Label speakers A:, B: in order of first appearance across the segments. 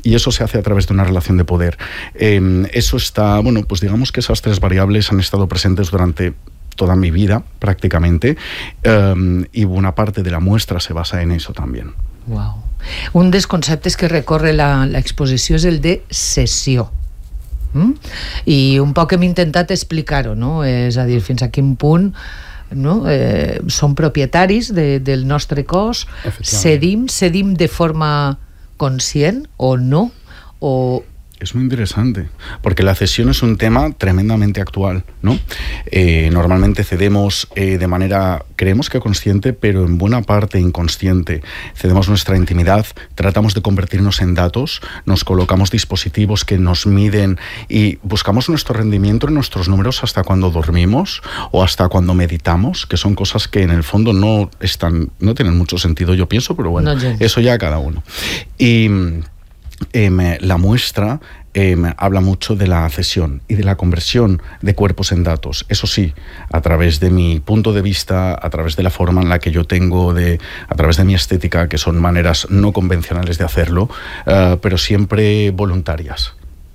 A: Y eso se hace a través de una relación de poder. Eso está, bueno, pues digamos que esas 3 variables han estado presentes durante toda mi vida, prácticamente, y una parte de la muestra se basa en eso también.
B: Wow. Un dels conceptes que recorre l'exposició és el de cessió. I un poc hem intentat explicar-ho, no? És a dir, fins a quin punt, no? Som propietaris del nostre cos, cedim de forma conscient o no, o...
A: Es muy interesante, porque la cesión es un tema tremendamente actual, ¿no? Normalmente cedemos de manera, creemos que consciente, pero en buena parte inconsciente. Cedemos nuestra intimidad, tratamos de convertirnos en datos, nos colocamos dispositivos que nos miden y buscamos nuestro rendimiento en nuestros números hasta cuando dormimos o hasta cuando meditamos, que son cosas que en el fondo no tienen mucho sentido, yo pienso, pero bueno, eso ya cada uno. Y... la muestra habla mucho de la cesión y de la conversión de cuerpos en datos. Eso sí, a través de mi punto de vista, a través de la forma en la que yo tengo, a través de mi estética, que son maneras no convencionales de hacerlo, pero siempre voluntarias.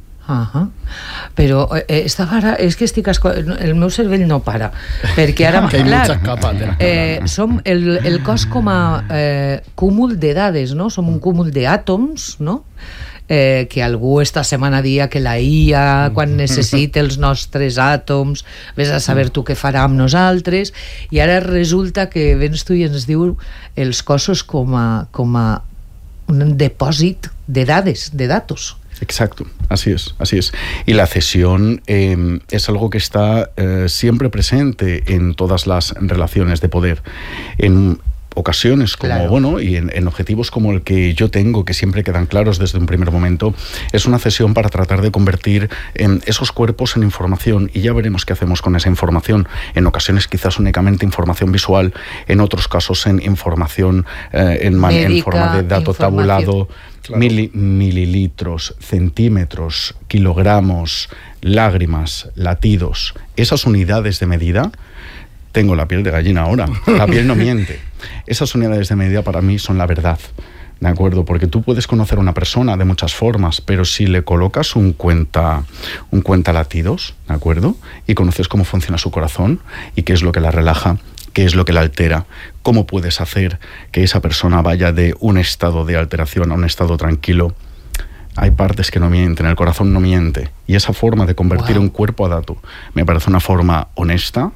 B: Però esta vara és que el meu cervell no para, perquè ara som el cos com a cúmul de dades, no? Som un cúmul d'àtoms, no? Que algú esta setmana dia que la IA, quan necessita els nostres àtoms, vés a saber tu què farà amb nosaltres, i ara resulta que vens tu i ens diu els cossos com a un depòsit de dades, de datos.
A: Exacto, así es. Y la cesión es algo que está siempre presente en todas las relaciones de poder. En ocasiones como, bueno, y en objetivos como el que yo tengo, que siempre quedan claros desde un primer momento, es una cesión para tratar de convertir esos cuerpos en información, y ya veremos qué hacemos con esa información. En ocasiones quizás únicamente información visual, en otros casos en información en forma de dato tabulado. Claro. Mililitros, centímetros, kilogramos, lágrimas, latidos, esas unidades de medida, tengo la piel de gallina ahora, la piel no miente. Esas unidades de medida para mí son la verdad, ¿de acuerdo? Porque tú puedes conocer a una persona de muchas formas, pero si le colocas un cuenta latidos, ¿de acuerdo? Y conoces cómo funciona su corazón y qué es lo que la relaja, qué es lo que la altera, cómo puedes hacer que esa persona vaya de un estado de alteración a un estado tranquilo. Hay partes que no mienten, el corazón no miente, y esa forma de convertir un cuerpo a dato me parece una forma honesta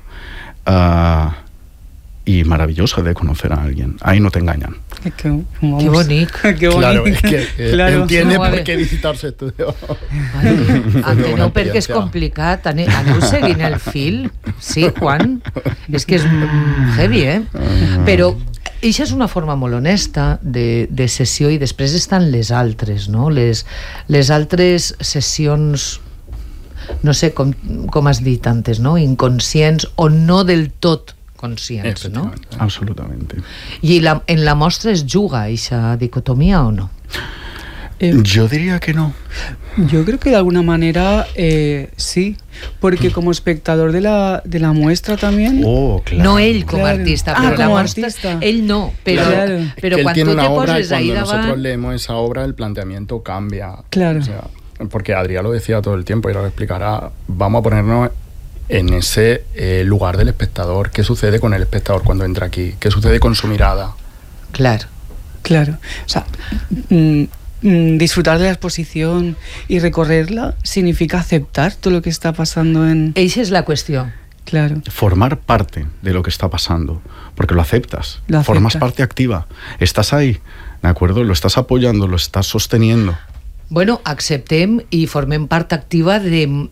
A: y maravillosa de conocer a alguien. Ahí no te engañan.
B: Qué bonito.
A: Claro, es que entiende por qué visitar su estudio.
B: No, perquè és complicat. Aneu seguint el fil? Sí, Juan? És que és heavy, Però això és una forma molt honesta de sessió, i després estan les altres, no? Les altres sessions, no sé com has dit antes, no? Inconscients o no del tot conscients, ¿no?
A: Absolutamente.
B: ¿Y en la mostra es juga esa dicotomía o no?
A: Yo diría que no.
C: Yo creo que de alguna manera sí, porque como espectador de la muestra también...
A: Oh, claro.
B: No ell com a artista, però la mostra... Ell no, però quan tu te poses ahí davant...
D: Cuando nosotros leemos esa obra, el planteamiento cambia.
C: Claro.
D: O sea, porque Adrià lo decía todo el tiempo y ahora lo explicará. Vamos a ponernos en ese lugar del espectador. ¿Qué sucede con el espectador cuando entra aquí? ¿Qué sucede con su mirada?
C: Claro. O sea, disfrutar de la exposición y recorrerla significa aceptar todo lo que está pasando en...
B: Esa es la cuestión.
C: Claro.
A: Formar parte de lo que está pasando, porque lo aceptas. Formas parte activa. Estás ahí, ¿de acuerdo? Lo estás apoyando, lo estás sosteniendo.
B: Bueno, acceptem i formem part activa de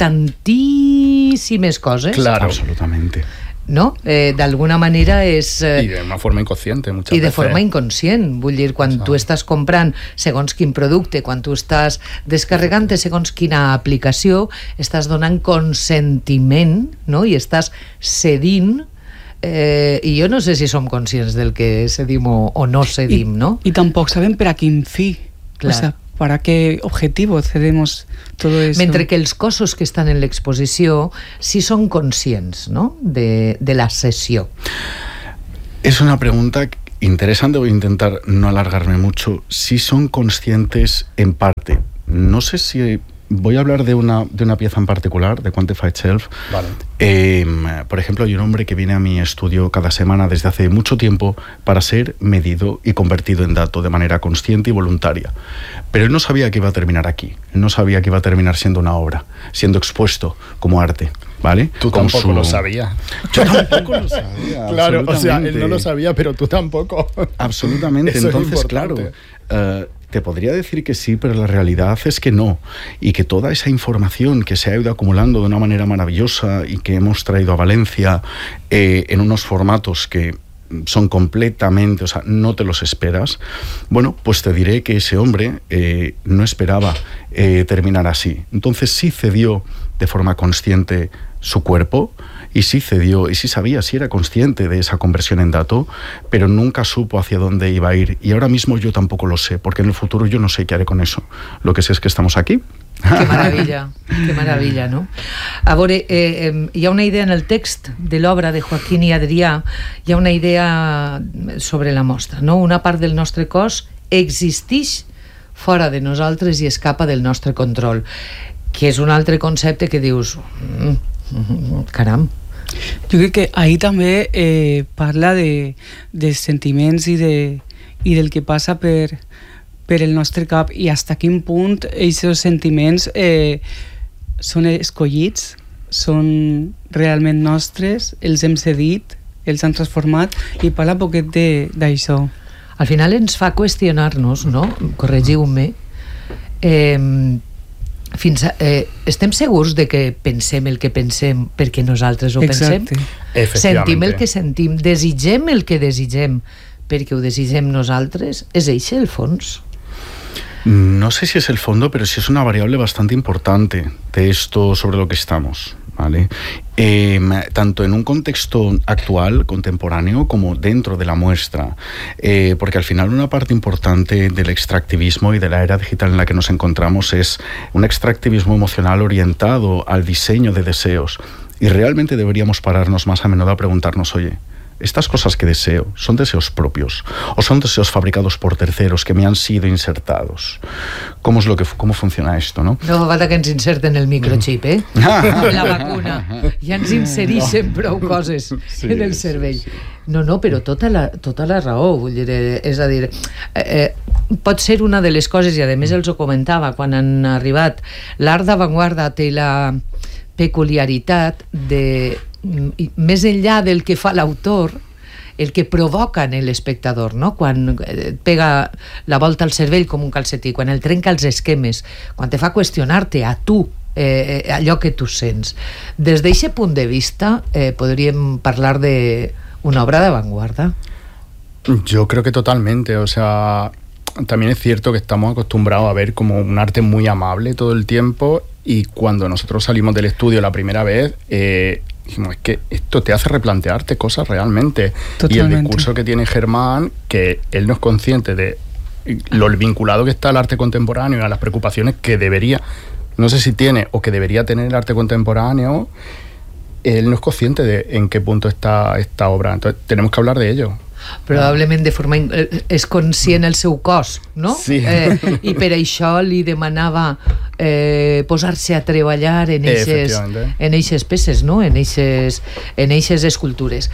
B: tantíssimes coses.
A: Claro, absolutamente.
B: No? D'alguna manera és...
D: I de una forma inconsciente, muchas veces.
B: I de forma inconscient. Vull dir, quan tu estàs comprant segons quin producte, quan tu estàs descarregant segons quina aplicació, estàs donant consentiment, no? I estàs cedint, i jo no sé si som conscients del que cedim o no cedim, no?
C: I tampoc sabem per a quin fi. Clar. O sea, ¿para qué objetivo cedemos todo eso?
B: Mentre que els cossos que estan en l'exposició sí són conscients, ¿no? de la sessió.
A: Es una pregunta interesante, voy a intentar no alargarme mucho. Sí son conscientes en parte. No sé si... Voy a hablar de una pieza en particular, de Quantified Self.
D: Vale.
A: Por ejemplo, hay un hombre que viene a mi estudio cada semana desde hace mucho tiempo para ser medido y convertido en dato de manera consciente y voluntaria. Pero él no sabía que iba a terminar aquí. Él no sabía que iba a terminar siendo una obra, siendo expuesto como arte. ¿Vale?
D: Tú tampoco lo sabías.
A: Yo tampoco lo sabía.
D: Claro, o sea, él no lo sabía, pero tú tampoco.
A: Absolutamente.
D: Eso
A: entonces, claro, te podría decir que sí, pero la realidad es que no. Y que toda esa información que se ha ido acumulando de una manera maravillosa y que hemos traído a Valencia en unos formatos que son completamente, o sea, no te los esperas, bueno, pues te diré que ese hombre no esperaba terminar así. Entonces sí cedió de forma consciente su cuerpo, y sí cedió, y sí sabía, sí era consciente de esa conversión en dato, pero nunca supo hacia dónde iba a ir. Y ahora mismo yo tampoco lo sé, porque en el futuro yo no sé qué haré con eso. Lo que sé es que estamos aquí.
B: Que meravella, no? A veure, hi ha una idea en el text de l'obra de Joaquín i Adrià, hi ha una idea sobre la mostra, no? Una part del nostre cos existeix fora de nosaltres i escapa del nostre control, que és un altre concepte que dius caram.
C: Jo crec que ahir també parla de sentiments i del que passa per el nostre cap i fins a quin punt aquests sentiments són escollits, són realment nostres, els hem cedit, els han transformat, i parla poquet d'això.
B: Al final ens fa qüestionar-nos, no? Corregiu-me. Estem segurs de que pensem el que pensem perquè nosaltres ho pensem? Sentim el que sentim, desitgem el que desitgem perquè ho desitgem nosaltres? És eixe el fons?
A: No sé si es el fondo, pero sí es una variable bastante importante de esto sobre lo que estamos, ¿vale? Tanto en un contexto actual, contemporáneo, como dentro de la muestra, porque al final una parte importante del extractivismo y de la era digital en la que nos encontramos es un extractivismo emocional orientado al diseño de deseos, y realmente deberíamos pararnos más a menudo a preguntarnos, oye, ¿estas cosas que deseo son deseos propios o son deseos fabricados por terceros que me han sido insertados? ¿Cómo funciona esto, no?
B: No fa falta que ens inserten el microchip, la vacuna. Ja ens insereixen prou coses en el cervell. No, però tota la raó, vull dir, és a dir, pot ser una de les coses, i a més els ho comentava, quan han arribat, l'art d'avantguarda té la peculiaritat de, més enllà del que fa l'autor, el que provoca en l'espectador, no? Quan pega la volta al cervell com un calcetí, quan el trenca els esquemes, quan te fa qüestionar-te a tu allò que tu sents. Des d'aquest punt de vista podríem parlar d'una obra d'avantguarda.
D: Yo creo que totalmente, o sea, también es cierto que estamos acostumbrados a ver como un arte muy amable todo el tiempo, y cuando nosotros salimos del estudio la primera vez dijimos, es que esto te hace replantearte cosas realmente. Totalmente. Y el discurso que tiene Germán, que él no es consciente de lo vinculado que está el arte contemporáneo y a las preocupaciones que debería, no sé si tiene o que debería tener el arte contemporáneo, él no es consciente de en qué punto está esta obra. Entonces tenemos que hablar de ello.
B: Probablement de forma és conscient el seu cos, no?
D: Sí.
B: I per això li demanava posar-se a treballar en eixes peces, no? En eixes escultures.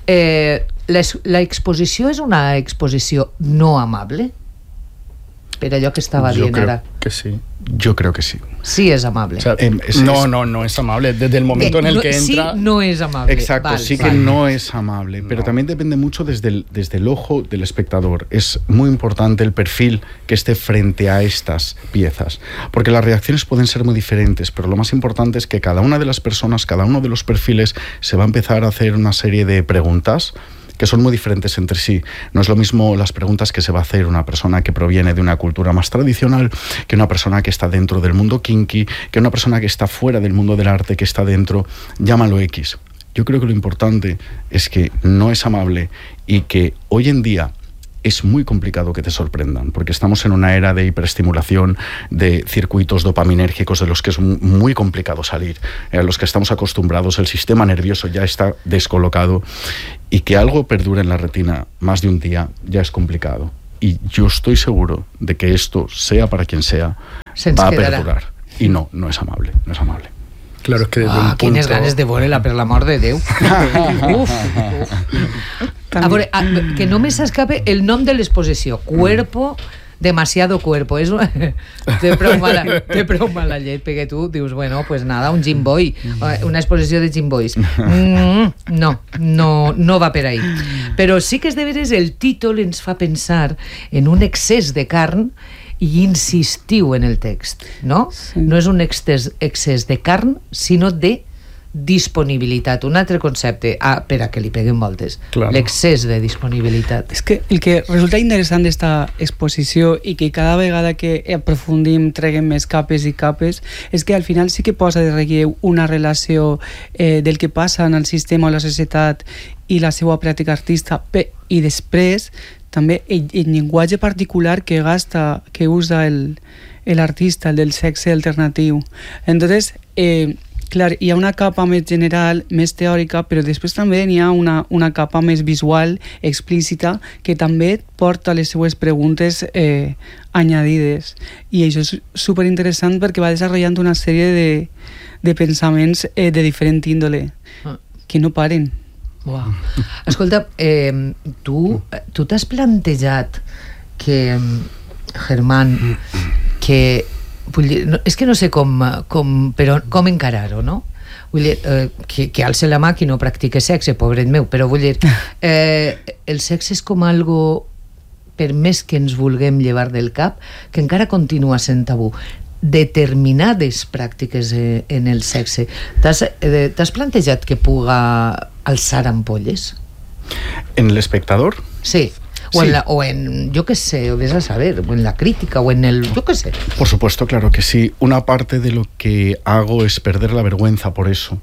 B: L'exposició és una exposició no amable? Per allò que estava dient ara.
D: Que sí.
A: Yo creo que sí.
B: Sí es amable.
D: O sea, no es amable. Desde el momento en el que entra...
B: Sí, no es amable.
A: Exacto, que no es amable. Pero también depende mucho desde el ojo del espectador. Es muy importante el perfil que esté frente a estas piezas. Porque las reacciones pueden ser muy diferentes, pero lo más importante es que cada una de las personas, cada uno de los perfiles, se va a empezar a hacer una serie de preguntas que son muy diferentes entre sí. No es lo mismo las preguntas que se va a hacer una persona que proviene de una cultura más tradicional, que una persona que está dentro del mundo kinky, que una persona que está fuera del mundo del arte, que está dentro, llámalo X. Yo creo que lo importante es que no es amable y que hoy en día es muy complicado que te sorprendan, porque estamos en una era de hiperestimulación, de circuitos dopaminérgicos de los que es muy complicado salir, a los que estamos acostumbrados, el sistema nervioso ya está descolocado, y que algo perdure en la retina más de un día ya es complicado. Y yo estoy seguro de que esto, sea para quien sea, va a perdurar. Y no es amable, no es amable.
D: Claro, es que desde un punto...
B: Quines ganes de veure-la, per l'amor de Déu. Uf. A veure, que no me s'escape el nom de l'exposició. Cuerpo, demasiado cuerpo. És té prou mala llet, perquè tu dius, bueno, pues nada, un gym boy, una exposició de gym boys. No va per ahí. Però sí que és de veres el títol ens fa pensar en un excés de carn i insistiu en el text, no? Sí. No és un excés de carn, sinó de disponibilitat, un altre concepte, per a que li peguen voltes, claro. L'excés de disponibilitat.
C: És que el que resulta interessant d'esta exposició i que cada vegada que aprofundim treguem més capes i capes és que al final sí que posa de relleu una relació del que passa en el sistema o la societat i la seva pràctica artista, i després també el llenguatge particular que usa l'artista, el del sexe alternatiu. Entonces, clar, hi ha una capa més general, més teòrica, però després també hi ha una capa més visual, explícita, que també porta les seues preguntes añadides. I això és superinteressant perquè va desenvolupant una sèrie de pensaments de diferent índole, que no paren.
B: Wow. Escolta, tu t'has plantejat que, Germán, que vull dir, és que no sé com encarar-ho, no? Vull dir, que alce la mà qui no practica sexe, pobret meu, però vull dir, el sexe és com algo, per més que ens vulguem llevar del cap, que encara continua sent tabú. Determinades pràctiques en el sexe. T'has plantejat que puga alzar ampolles?
A: ¿En el espectador?
B: Sí. O en, yo qué sé, o ves a saber, o en la crítica, o en el, yo qué sé.
A: Por supuesto, claro que sí. Una parte de lo que hago es perder la vergüenza por eso.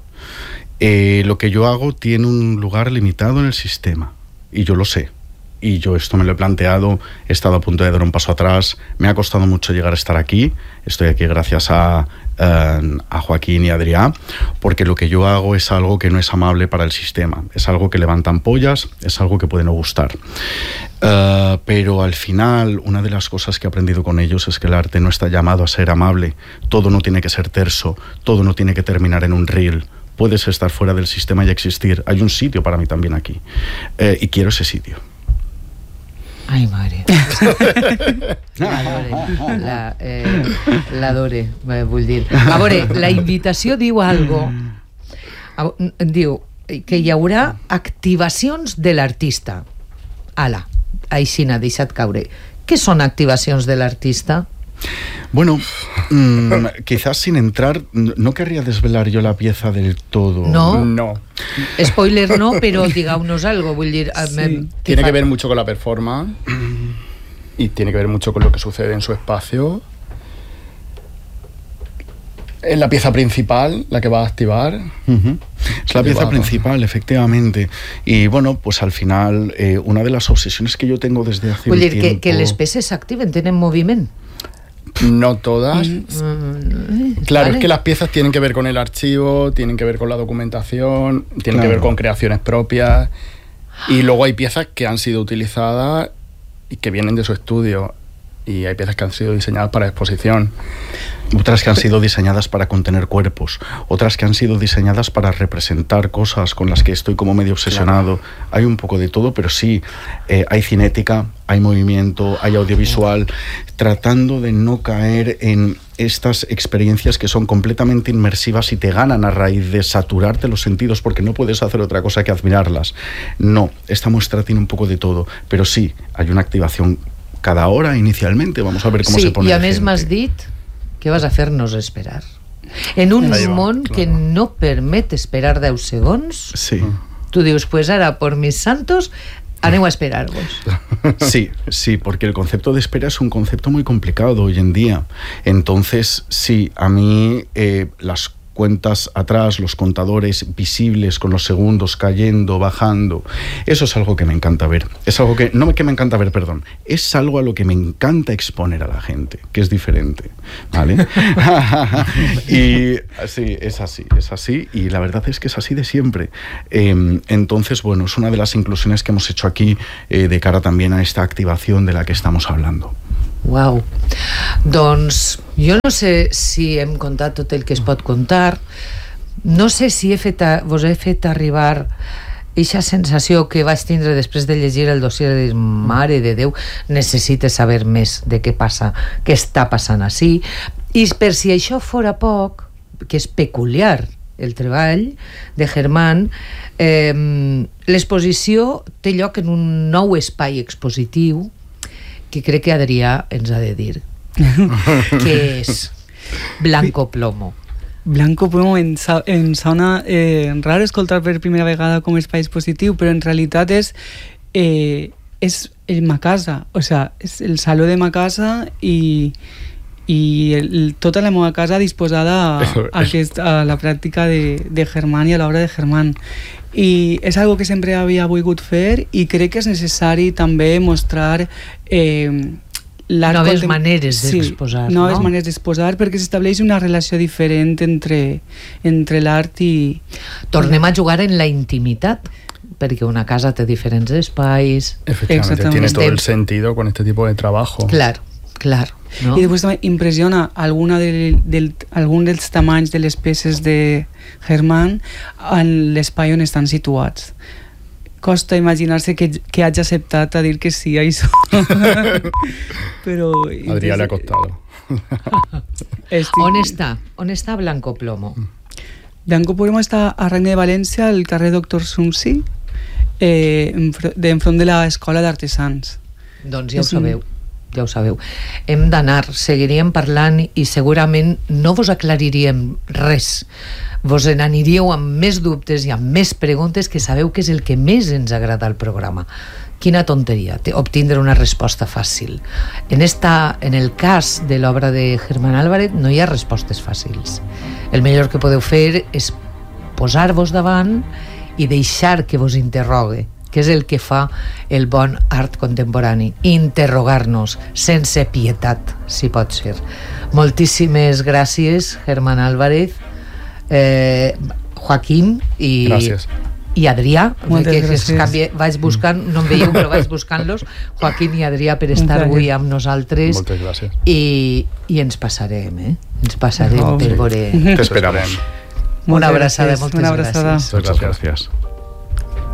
A: Lo que yo hago tiene un lugar limitado en el sistema, y yo lo sé. Y yo esto me lo he planteado, he estado a punto de dar un paso atrás, me ha costado mucho llegar a estar aquí, estoy aquí gracias a Joaquín y a Adrià, porque lo que yo hago es algo que no es amable para el sistema, es algo que levanta ampollas, es algo que puede no gustar. Pero al final, una de las cosas que he aprendido con ellos es que el arte no está llamado a ser amable, todo no tiene que ser terso, todo no tiene que terminar en un reel. Puedes estar fuera del sistema y existir. Hay un sitio para mí también aquí, y quiero ese sitio.
B: Ai, mare. L'adore, vull dir. A veure, la invitació diu algo. Diu que hi haurà activacions de l'artista. Ala, així n'ha deixat caure. Què són activacions de l'artista?
A: Bueno, quizás sin entrar, no querría desvelar yo la pieza del todo.
B: No. Spoiler no, pero digamos algo. Voy a decir,
D: sí. Tiene que ver mucho con la performance y tiene que ver mucho con lo que sucede en su espacio. Es la pieza principal la que va a activar.
A: Es la pieza principal, efectivamente. Y bueno, pues al final, una de las obsesiones que yo tengo desde hace un tiempo...
B: que les peces s'activen, tenen moviment.
D: No todas. Claro, vale. Es que las piezas tienen que ver con el archivo, tienen que ver con la documentación, tienen que ver con creaciones propias. Y luego hay piezas que han sido utilizadas y que vienen de su estudio. Y hay piezas que han sido diseñadas para exposición.
A: Otras que han sido diseñadas para contener cuerpos, otras que han sido diseñadas para representar cosas con las que estoy como medio obsesionado. Claro. Hay un poco de todo, pero sí, hay cinética, hay movimiento, hay audiovisual, tratando de no caer en estas experiencias que son completamente inmersivas y te ganan a raíz de saturarte los sentidos porque no puedes hacer otra cosa que admirarlas. No, esta muestra tiene un poco de todo, pero sí, hay una activación cada hora inicialmente. Vamos a ver cómo se pone.
B: I a més m'has dit que vas a fer-nos esperar. En un món que no permet esperar 10 segons,
A: sí.
B: Tu dius, pues ara, por mis santos, aneu a esperar-vos.
A: Sí, porque el concepto de espera es un concepto muy complicado hoy en día. Entonces, sí, a mí las cuentas atrás, los contadores visibles con los segundos cayendo, bajando. Eso es algo que me encanta ver. Es algo que, no que me encanta ver, perdón, es algo a lo que me encanta exponer a la gente, que es diferente, ¿vale? Y sí, es así, y la verdad es que es así de siempre. Entonces, bueno, es una de las inclusiones que hemos hecho aquí de cara también a esta activación de la que estamos hablando.
B: Uau, doncs jo no sé si hem contat tot el que es pot contar, no sé si vos he fet arribar eixa sensació que vaig tindre després de llegir el dossier de dir, mare de Déu, necessites saber més de què passa, què està passant ací, i per si això fora poc, que és peculiar el treball de Germán, l'exposició té lloc en un nou espai expositiu que crec que Adrià ens ha de dir què és Blanco Plomo.
C: Blanco Plomo em sona raro escoltar per primera vegada com a espai expositiu, però en realitat és ma casa, o sea, és el saló de ma casa i tota la meva casa disposada a la pràctica de Germán i a l'obra de Germán. I és algo que sempre havia volgut fer i crec que és necessari també mostrar
B: noves maneres d'exposar,
C: no? Noves maneres d'exposar, perquè s'estableix una relació diferent entre l'art i...
B: Tornem a jugar en la intimitat, perquè una casa té diferents espais.
D: Efectivamente, tiene todo el sentido con este tipo de trabajo.
B: Claro, ¿no?
C: I després també impressiona algun dels tamanys de les peces de Germán en l'espai on estan situats. Costa imaginar-se que hagi acceptat a dir que sí a això. Però...
D: Adrià le ha costado.
B: On està Blanco Plomo?
C: Blanco Plomo està a Reina de València, al carrer Doctor Sumsi, enfront de l'Escola d'Artesans.
B: Doncs ja ho sabeu. Hem d'anar, seguiríem parlant i segurament no vos aclariríem res. Vos n'aniríeu amb més dubtes i amb més preguntes, que sabeu que és el que més ens agrada al programa. Quina tonteria, obtindre una resposta fàcil. En el cas de l'obra de Germán Álvarez no hi ha respostes fàcils. El millor que podeu fer és posar-vos davant i deixar que vos interrogue, que és el que fa el bon art contemporani, interrogar-nos sense pietat, si pot ser. Moltíssimes gràcies, Germán Álvarez, Joaquín i Adrià, que vaig buscant, no em veieu però vaig buscant-los, Joaquín i Adrià, per estar avui amb nosaltres.
D: Moltes gràcies.
B: I ens passarem, ens passarem per veure.
A: T'esperarem.
B: Una abraçada, moltes gràcies.
A: Muchas gracias.